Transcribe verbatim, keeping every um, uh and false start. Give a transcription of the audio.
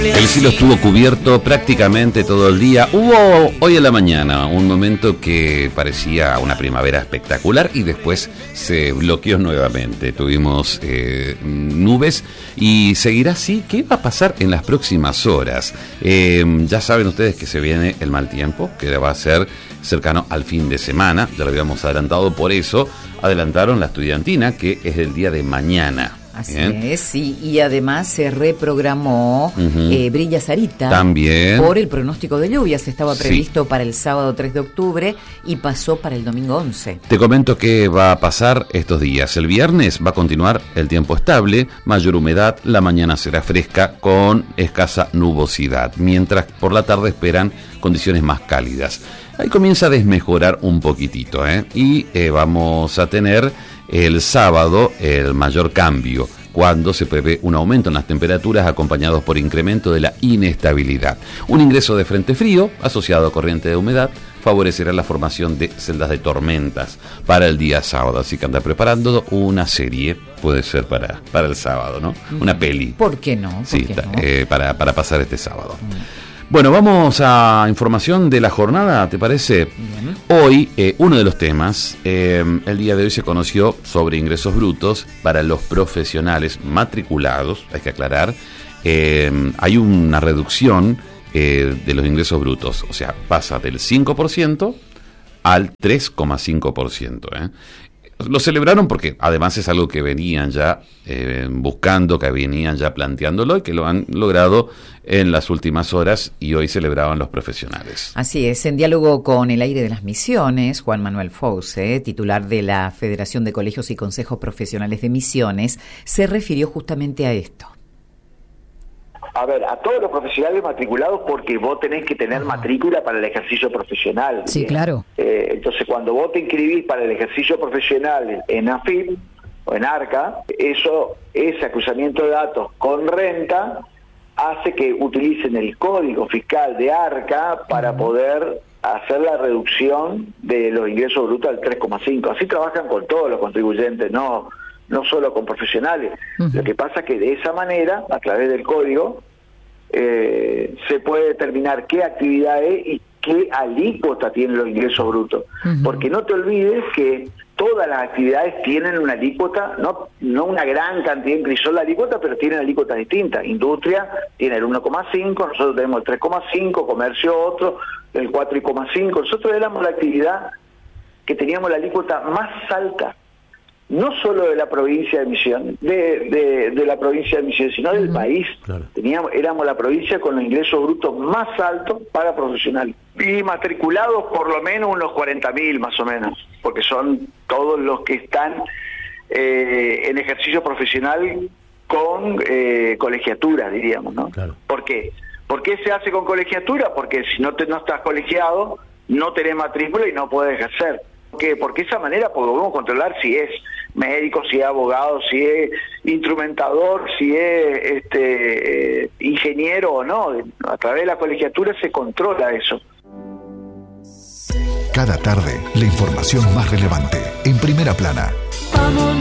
El cielo estuvo cubierto prácticamente todo el día. Hubo hoy en la mañana un momento que parecía una primavera espectacular y después se bloqueó nuevamente. Tuvimos eh, nubes y seguirá así. ¿Qué va a pasar en las próximas horas? Eh, ya saben ustedes que se viene el mal tiempo, que va a ser cercano al fin de semana. Ya lo habíamos adelantado, por eso adelantaron la estudiantina, que es el día de mañana. Así Bien. es, sí, y además se reprogramó Uh-huh. eh, Brilla Sarita También. por el pronóstico de lluvias. Estaba Sí. previsto para el sábado tres de octubre y pasó para el domingo once. Te comento qué va a pasar estos días. El viernes va a continuar el tiempo estable, mayor humedad, la mañana será fresca con escasa nubosidad, mientras por la tarde esperan condiciones más cálidas. Ahí comienza a desmejorar un poquitito, ¿eh? Y eh, vamos a tener el sábado el mayor cambio, cuando se prevé un aumento en las temperaturas acompañados por incremento de la inestabilidad. Un ingreso de frente frío asociado a corriente de humedad favorecerá la formación de celdas de tormentas para el día sábado, así que anda preparando una serie, puede ser para, para el sábado, ¿no? Una peli. ¿Por qué no? ¿Por Sí, qué ta- no? eh, para, para pasar este sábado. Bueno, vamos a información de la jornada, ¿te parece? Bien. Hoy, eh, uno de los temas, eh, el día de hoy se conoció sobre ingresos brutos para los profesionales matriculados, hay que aclarar. Eh, hay una reducción eh, de los ingresos brutos, o sea, pasa del cinco por ciento al tres coma cinco por ciento. ¿eh? Lo celebraron porque además es algo que venían ya eh, buscando, que venían ya planteándolo y que lo han logrado en las últimas horas, y hoy celebraban los profesionales. Así es, en diálogo con el aire de las Misiones, Juan Manuel Fouce, titular de la Federación de Colegios y Consejos Profesionales de Misiones, se refirió justamente a esto. A ver, a todos los profesionales matriculados, porque vos tenés que tener matrícula para el ejercicio profesional. Sí, ¿bien? claro. Eh, entonces, cuando vos te inscribís para el ejercicio profesional en AFIP o en ARCA, eso, ese cruzamiento de datos con renta hace que utilicen el código fiscal de ARCA para poder hacer la reducción de los ingresos brutos al tres coma cinco. Así trabajan con todos los contribuyentes, no no solo con profesionales. Uh-huh. Lo que pasa es que de esa manera, a través del código, eh, se puede determinar qué actividad es y qué alícuota tienen los ingresos brutos. Uh-huh. Porque no te olvides que todas las actividades tienen una alícuota, no no una gran cantidad de inclusión la alícuota, pero tienen alícuotas distintas. Industria tiene el uno coma cinco, nosotros tenemos el tres coma cinco, comercio otro, el cuatro coma cinco. Nosotros éramos la actividad que teníamos la alícuota más alta, no solo de la provincia de Misiones, de, de, de la provincia de Misiones, sino del uh-huh. país. Claro. Teníamos, éramos la provincia con los ingresos brutos más altos para profesionales. Y matriculados por lo menos unos cuarenta mil más o menos, porque son todos los que están eh, en ejercicio profesional con eh, colegiatura, diríamos, ¿no? Claro. ¿Por qué? ¿Por qué se hace con colegiatura? Porque si no, te, no estás colegiado, no tenés matrícula y no podés ejercer. ¿Por qué? Porque de esa manera podemos controlar si es médico, si es abogado, si es instrumentador, si es este eh, ingeniero o no. A través de la colegiatura se controla eso. Cada tarde, la información más relevante, en Primera Plana.